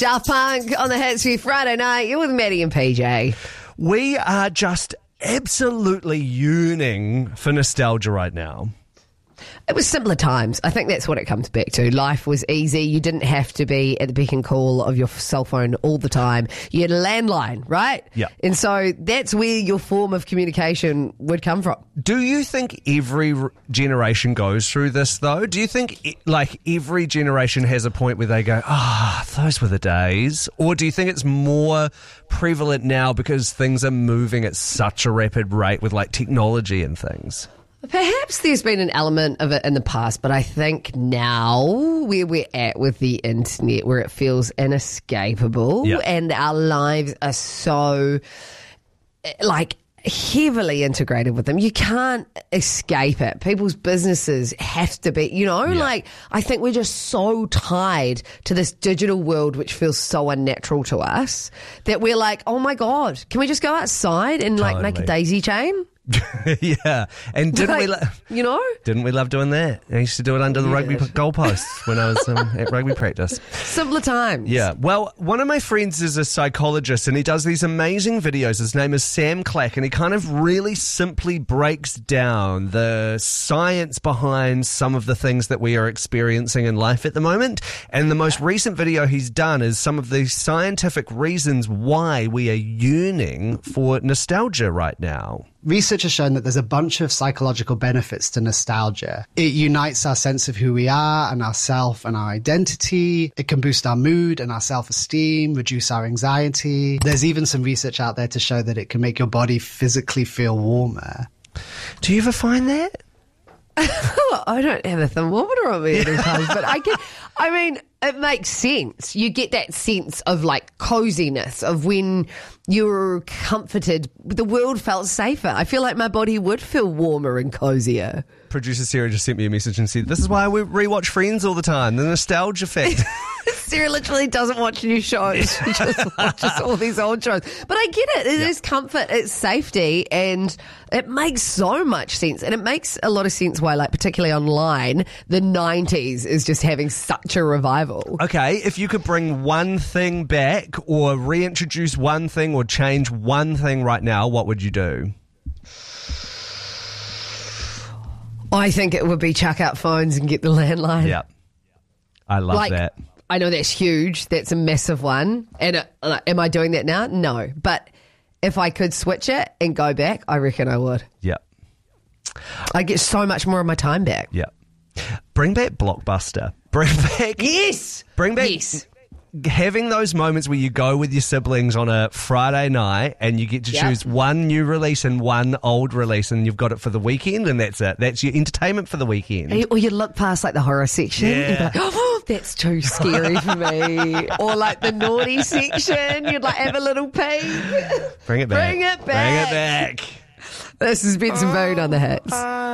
Daft Punk on the Hits for you Friday night. You're with Maddie and PJ. We are just absolutely yearning for nostalgia right now. It was simpler times. I think that's what it comes back to. Life was easy. You didn't have to be at the beck and call of your cell phone all the time. You had a landline, right? Yeah. And so that's where your form of communication would come from. Do you think every generation goes through this, though? Do you think, every generation has a point where they go, those were the days? Or do you think it's more prevalent now because things are moving at such a rapid rate with, technology and things? Perhaps there's been an element of it in the past, but I think now where we're at with the internet, where it feels inescapable and our lives are so, heavily integrated with them. You can't escape it. People's businesses have to be, I think we're just so tied to this digital world which feels so unnatural to us that we're like, oh my God, can we just go outside and make a daisy chain? Yeah, and didn't we love doing that? I used to do it under the rugby goalposts when I was at rugby practice. Simpler times. Yeah, well, one of my friends is a psychologist and he does these amazing videos. His name is Sam Clack, and he kind of really simply breaks down the science behind some of the things that we are experiencing in life at the moment. And the most recent video he's done is some of the scientific reasons why we are yearning for nostalgia right now. Research has shown that there's a bunch of psychological benefits to nostalgia. It unites our sense of who we are and our self and our identity. It can boost our mood and our self-esteem, reduce our anxiety. There's even some research out there to show that it can make your body physically feel warmer. Do you ever find that? I don't have a thermometer on me at times, but it makes sense. You get that sense of coziness of when you're comforted. The world felt safer. I feel like my body would feel warmer and cozier. Producer Sarah just sent me a message and said, this is why we rewatch Friends all the time, the nostalgia factor. Sarah literally doesn't watch new shows. She just watches all these old shows. But I get it. It is comfort, it's safety, and it makes so much sense. And it makes a lot of sense why, particularly online, the 90s is just having such a revival. Okay, if you could bring one thing back or reintroduce one thing or change one thing right now, what would you do? I think it would be chuck out phones and get the landline. Yeah. I love that. I know that's huge. That's a massive one. And am I doing that now? No. But if I could switch it and go back, I reckon I would. Yeah. I get so much more of my time back. Yeah. Bring back Blockbuster. Yes. Bring back. Yes. Having those moments where you go with your siblings on a Friday night and you get to choose one new release and one old release, and you've got it for the weekend, and that's it. That's your entertainment for the weekend. Or you look past the horror section and be like, oh, that's too scary for me. Or the naughty section, you'd have a little peek. Bring it back. Bring it back. Bring it back. This is Benson Boone on the Hits.